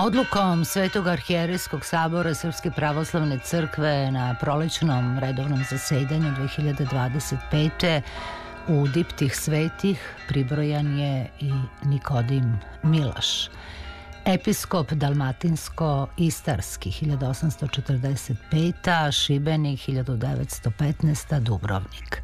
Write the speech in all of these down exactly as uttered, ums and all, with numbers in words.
Odlukom Svetog arhijerejskog sabora Srpske pravoslavne crkve na prolećnom redovnom zasedanju dve hiljade dvadeset pete. u diptih svetih pribrojan je i Nikodim Milaš, episkop Dalmatinsko-Istarski hiljadu osamsto četrdeset pete. Šibenik hiljadu devetsto petnaeste. Dubrovnik.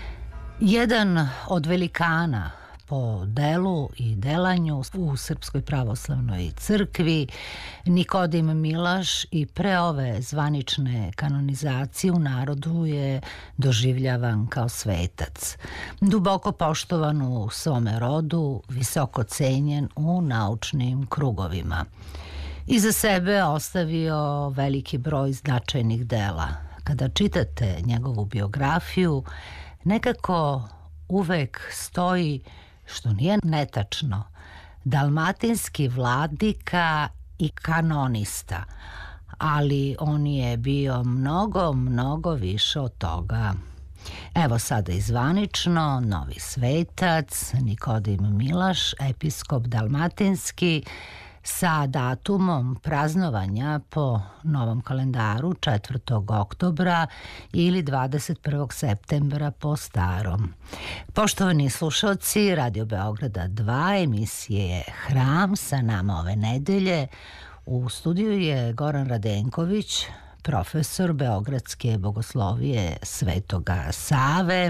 Jedan od velikana po delu i delanju u Srpskoj pravoslavnoj crkvi, Nikodim Milaš i pre ove zvanične kanonizacije u narodu je doživljavan kao svetac. Duboko poštovan u svome rodu, visoko cenjen u naučnim krugovima. Iza sebe ostavio veliki broj značajnih dela. Kada čitate njegovu biografiju, nekako uvek stoji, što nije netačno, dalmatinski vladika i kanonista, ali on je bio mnogo, mnogo više od toga. Evo sada i zvanično, novi svetac, Nikodim Milaš, episkop dalmatinski, sa datumom praznovanja po novom kalendaru četvrtog oktobra ili dvadeset prvog septembra po starom. Poštovani slušalci Radio Beograda dva, emisije je Hram, sa nama ove nedelje. U studiju je Goran Radenković, profesor Beogradske bogoslovije Svetoga Save.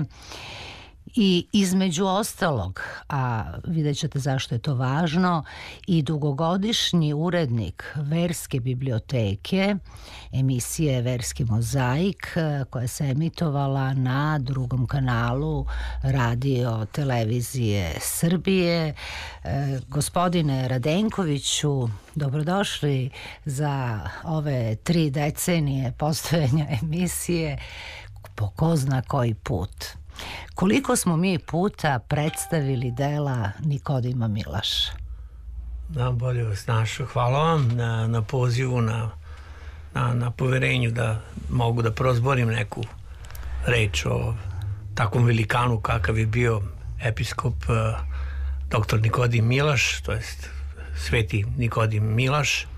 I između ostalog, a vidjet ćete zašto je to važno, i dugogodišnji urednik Verske biblioteke, emisije Verski mozaik, koja se emitovala na drugom kanalu Radio televizije Srbije. E, gospodine Radenkoviću, dobrodošli za ove tri decenije postojanja emisije po ko zna koji put. Koliko smo mi puta predstavili dela Nikodima Milaša? Da, bolje vas našo. Hvala vam na, na pozivu, na, na, na poverenju da mogu da prozborim neku reč o takvom velikanu kakav je bio episkop uh, doktor Nikodim Milaš, to jest sveti Nikodim Milaš.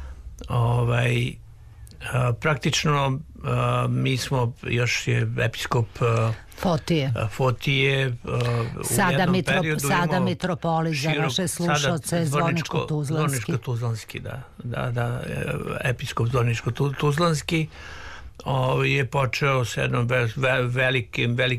Ovaj, uh, praktično uh, mi smo, još je episkop uh, Fotije. Fotije uh, sada, u jednom mitro, periodu sada Mitropolis za naše slušalce, Zvorničko-Tuzlanski. Zvorničko-Tuzlanski, da, da, da, episkop Zvorničko-Tuzlanski je počeo s jednom velikim, velikim